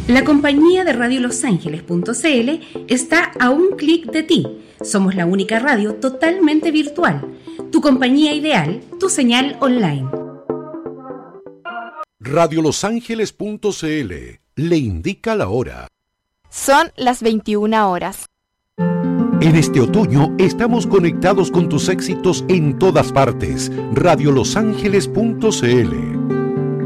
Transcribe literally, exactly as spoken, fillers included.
La compañía de radio los ángeles punto c l está a un clic de ti. Somos la única radio totalmente virtual. Tu compañía ideal, tu señal online. radio los ángeles punto c l le indica la hora. Son las veintiuna horas. En este otoño estamos conectados con tus éxitos en todas partes. radio los ángeles punto c l